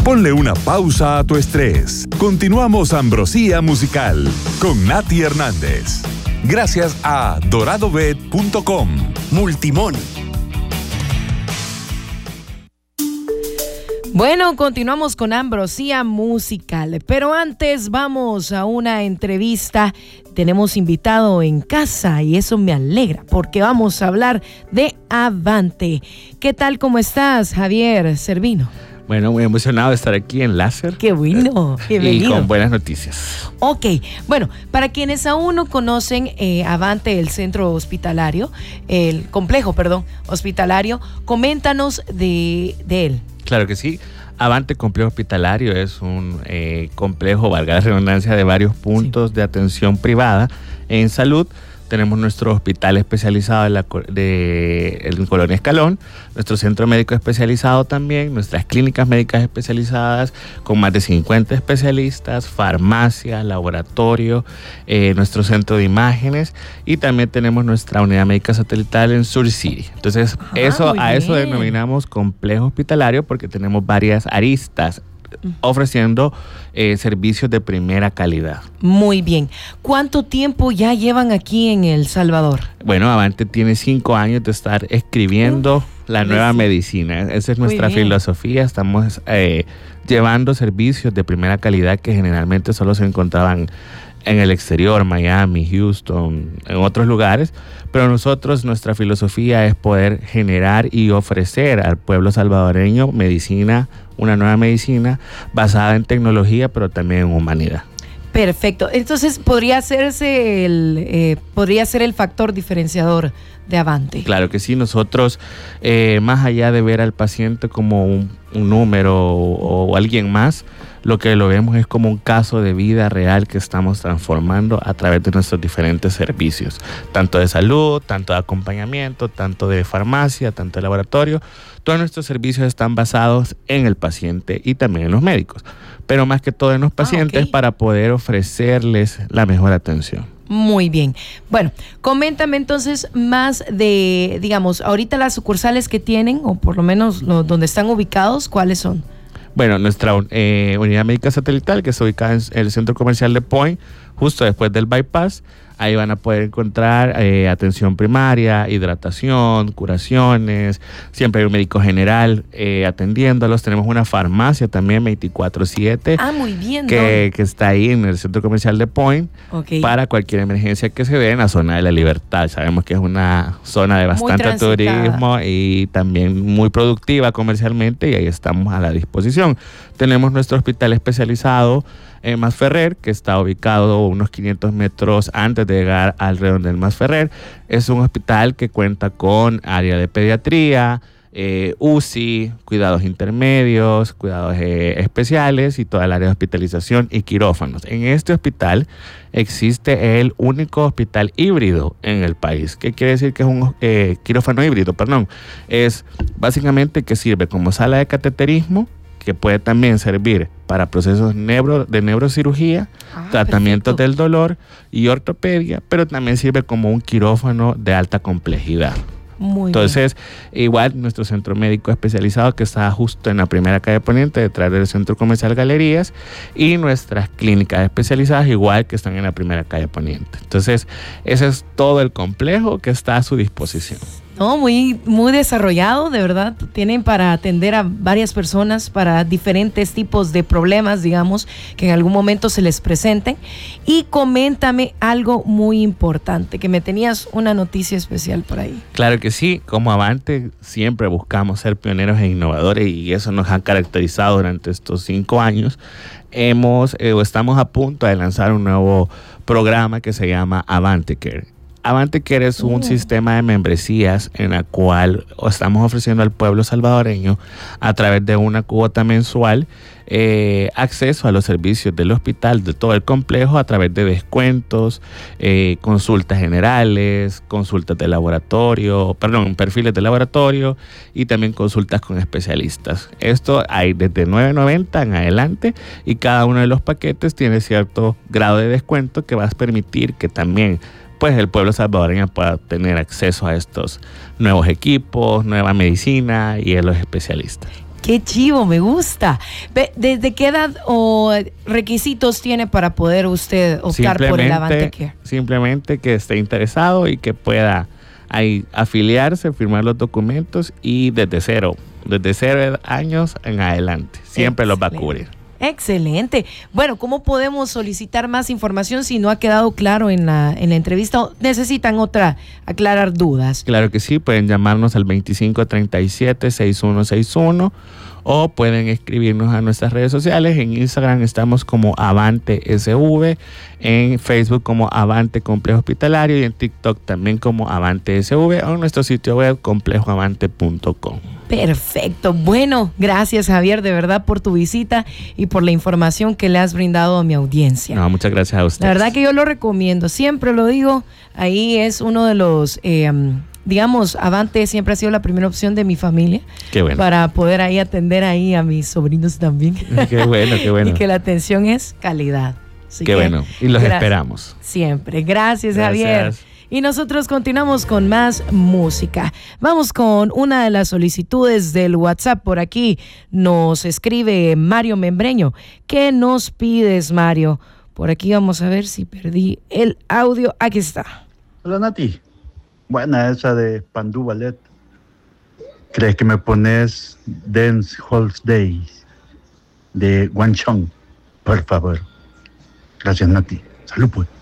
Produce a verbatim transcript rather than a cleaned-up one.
Ponle una pausa a tu estrés. Continuamos Ambrosía Musical con Nati Hernández. Gracias a dorado bet punto com. Multimón. Bueno, continuamos con Ambrosía Musical, pero antes vamos a una entrevista. Tenemos invitado en casa y eso me alegra porque vamos a hablar de Avante. ¿Qué tal? ¿Cómo estás, Javier Servino? Bueno, muy emocionado de estar aquí en Láser. ¡Qué bueno! Bienvenido. Y con buenas noticias. Ok, bueno, para quienes aún no conocen eh, Avante, el centro hospitalario, el complejo, perdón, hospitalario, coméntanos de, de él. Claro que sí. Avante Complejo Hospitalario es un eh, complejo, valga la redundancia, de varios puntos sí. de atención privada en salud. Tenemos nuestro hospital especializado en la de, en Colonia Escalón, nuestro centro médico especializado también, nuestras clínicas médicas especializadas con más de cincuenta especialistas, farmacia, laboratorio, eh, nuestro centro de imágenes y también tenemos nuestra unidad médica satelital en Sur City. Entonces, ah, eso, a eso denominamos complejo hospitalario porque tenemos varias aristas ofreciendo eh, servicios de primera calidad. Muy bien. ¿Cuánto tiempo ya llevan aquí en El Salvador? Bueno, Avante tiene cinco años de estar escribiendo uh, la nueva sí. medicina. Esa es nuestra filosofía. Estamos eh, llevando servicios de primera calidad que generalmente solo se encontraban en el exterior, Miami, Houston, en otros lugares, pero nosotros, nuestra filosofía es poder generar y ofrecer al pueblo salvadoreño medicina, una nueva medicina basada en tecnología, pero también en humanidad. Perfecto. Entonces, ¿podría hacerse el, eh, podría ser el factor diferenciador de Avante? Claro que sí. Nosotros, eh, más allá de ver al paciente como un, un número o, o alguien más, lo que lo vemos es como un caso de vida real que estamos transformando a través de nuestros diferentes servicios, tanto de salud, tanto de acompañamiento, tanto de farmacia, tanto de laboratorio. Todos nuestros servicios están basados en el paciente y también en los médicos, pero más que todo en los pacientes ah, okay. para poder ofrecerles la mejor atención. Muy bien. Bueno, coméntame entonces más de, digamos, ahorita las sucursales que tienen, o por lo menos lo, donde están ubicados, ¿cuáles son? Bueno, nuestra eh, unidad médica satelital, que está ubicada en el centro comercial de Point, justo después del bypass. Ahí van a poder encontrar eh, atención primaria, hidratación, curaciones. Siempre hay un médico general eh, atendiéndolos. Tenemos una farmacia también veinticuatro siete. Ah, muy bien. Que, que está ahí en el centro comercial de Point. Okay. Para cualquier emergencia que se dé en la zona de la Libertad. Sabemos que es una zona de bastante turismo y también muy productiva comercialmente y ahí estamos a la disposición. Tenemos nuestro hospital especializado en Masferrer, que está ubicado unos quinientos metros antes de llegar al redondel Masferrer. Es un hospital que cuenta con área de pediatría, eh, U C I, cuidados intermedios, cuidados eh, especiales y toda el área de hospitalización y quirófanos. En este hospital existe el único hospital híbrido en el país. ¿Qué quiere decir que es un eh, quirófano híbrido? Perdón. Es básicamente que sirve como sala de cateterismo, que puede también servir para procesos neuro, de neurocirugía, ah, tratamientos perfecto. del dolor y ortopedia, pero también sirve como un quirófano de alta complejidad. Muy Entonces, bien. igual nuestro centro médico especializado que está justo en la primera calle Poniente, detrás del centro comercial Galerías, y nuestras clínicas especializadas igual que están en la primera calle Poniente. Entonces, ese es todo el complejo que está a su disposición. No, muy, muy desarrollado, de verdad. Tienen para atender a varias personas para diferentes tipos de problemas, digamos, que en algún momento se les presenten. Y coméntame algo muy importante, que me tenías una noticia especial por ahí. Claro que sí, como Avante siempre buscamos ser pioneros e innovadores y eso nos ha caracterizado durante estos cinco años. Hemos, eh, estamos a punto de lanzar un nuevo programa que se llama Avante Care. Avante Care es un uh. sistema de membresías en la cual estamos ofreciendo al pueblo salvadoreño a través de una cuota mensual eh, acceso a los servicios del hospital, de todo el complejo a través de descuentos, eh, consultas generales, consultas de laboratorio, perdón, perfiles de laboratorio y también consultas con especialistas. Esto hay desde nueve noventa en adelante y cada uno de los paquetes tiene cierto grado de descuento que va a permitir que también pues el pueblo salvadoreño pueda tener acceso a estos nuevos equipos, nueva medicina y a los especialistas. Qué chivo, me gusta. ¿Desde qué edad o requisitos tiene para poder usted optar por el Avante Care? Simplemente que esté interesado y que pueda ahí afiliarse, firmar los documentos y desde cero, desde cero años en adelante. Siempre Excelente. Los va a cubrir. Excelente. Bueno, ¿cómo podemos solicitar más información si no ha quedado claro en la, en la entrevista o necesitan otra, aclarar dudas? Claro que sí, pueden llamarnos al veinticinco treinta y siete sesenta y uno sesenta y uno o pueden escribirnos a nuestras redes sociales. En Instagram estamos como Avante S V, en Facebook como Avante Complejo Hospitalario y en TikTok también como Avante S V o en nuestro sitio web complejo avante punto com. Perfecto. Bueno, gracias Javier, de verdad, por tu visita y por la información que le has brindado a mi audiencia. No, muchas gracias a usted. La verdad que yo lo recomiendo, siempre lo digo, ahí es uno de los, eh, digamos, Avante siempre ha sido la primera opción de mi familia. Qué bueno. Para poder ahí atender ahí a mis sobrinos también. Qué bueno, qué bueno. Y que la atención es calidad. Así qué que, bueno, y los gracias. Esperamos. Siempre. Gracias, gracias, Javier. Y nosotros continuamos con más música. Vamos con una de las solicitudes del WhatsApp. Por aquí nos escribe Mario Membreño. ¿Qué nos pides, Mario? Por aquí vamos a ver si perdí el audio. Aquí está. Hola, Nati. Buena esa de Pandú Ballet. ¿Crees que me pones Dance Hall Days de Guangchong? Por favor. Gracias, Nati. Salud, pues.